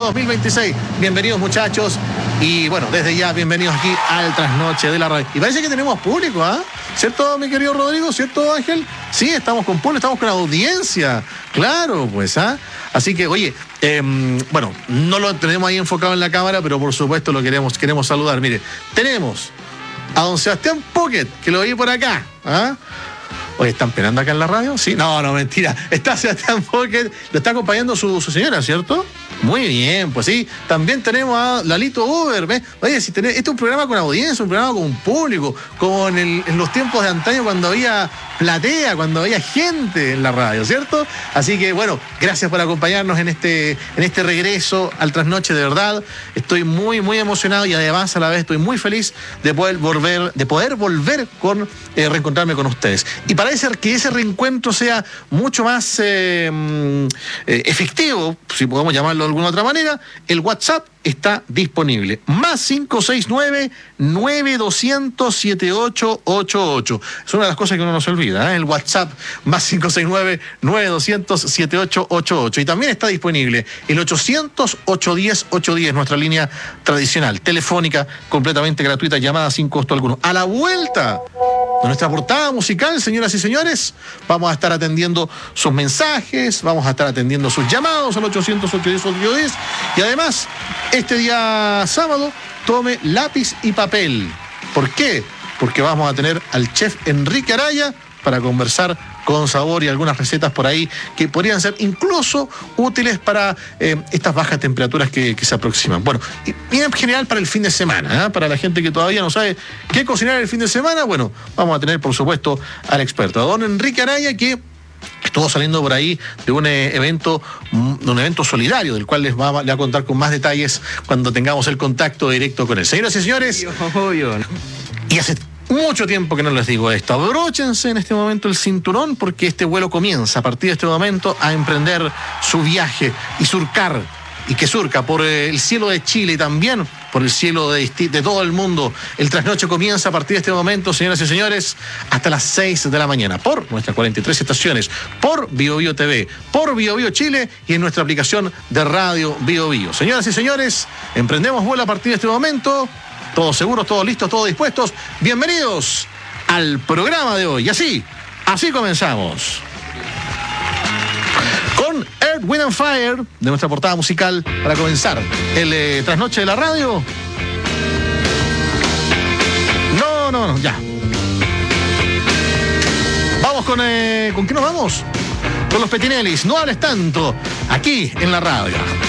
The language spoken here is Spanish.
2026. Bienvenidos, muchachos. Y bueno, desde ya, bienvenidos aquí al Trasnoche de la Radio. Y parece que tenemos público, ¿ah? ¿Cierto, mi querido Rodrigo? ¿Cierto, Ángel? Sí, estamos con público, estamos con audiencia. Claro, pues, ¿ah? Así que, oye, bueno, no lo tenemos ahí enfocado en la cámara, pero por supuesto lo queremos saludar. Mire, tenemos a don Sebastián Pocket, que lo vi por acá, ¿ah? Oye, ¿están penando acá en la radio? Sí, no, mentira. Está Sebastián Pocket, lo está acompañando su señora, ¿cierto? Muy bien, pues sí. También tenemos a Lalito Uber, ¿ves? Oye, si este es un programa con audiencia, un programa con un público, como en los tiempos de antaño cuando había platea, cuando había gente en la radio, ¿cierto? Así que, bueno, gracias por acompañarnos en este regreso al Trasnoche, de verdad. Estoy muy, muy emocionado y además a la vez estoy muy feliz de poder volver con reencontrarme con ustedes. Y para que ese reencuentro sea mucho más efectivo, si podemos llamarlo de alguna otra manera, el WhatsApp está disponible. Más 569-9200-7888. Es una de las cosas que uno no se olvida, ¿eh? El WhatsApp, más 569-9200-7888. Y también está disponible el 800-810-810, nuestra línea tradicional, telefónica, completamente gratuita, llamada sin costo alguno. A la vuelta de nuestra portada musical, señoras y señores, vamos a estar atendiendo sus mensajes, vamos a estar atendiendo sus llamados al 800-810-810. Y además, este día sábado, tome lápiz y papel. ¿Por qué? Porque vamos a tener al chef Enrique Araya para conversar con sabor y algunas recetas por ahí que podrían ser incluso útiles para estas bajas temperaturas que se aproximan. Bueno, y en general para el fin de semana, ¿eh? Para la gente que todavía no sabe qué cocinar el fin de semana, bueno, vamos a tener, por supuesto, al experto, a don Enrique Araya, que estuvo saliendo por ahí de un evento solidario, del cual les va a contar con más detalles cuando tengamos el contacto directo con él. Señoras y señores, y hace mucho tiempo que no les digo esto, abróchense en este momento el cinturón, porque este vuelo comienza a partir de este momento a emprender su viaje y surca por el cielo de Chile y también por el cielo de todo el mundo. El trasnoche comienza a partir de este momento, señoras y señores, hasta las 6 de la mañana, por nuestras 43 estaciones, por Bio Bio TV, por Bio Bio Chile y en nuestra aplicación de radio Bio Bio. Señoras y señores, emprendemos vuelo a partir de este momento. Todos seguros, todos listos, todos dispuestos. Bienvenidos al programa de hoy. Y así comenzamos. Con Earth, Wind and Fire, de nuestra portada musical, para comenzar el trasnoche de la radio. No, ya. Vamos ¿con qué nos vamos? Con los Petinellis. No hables tanto, aquí en la radio.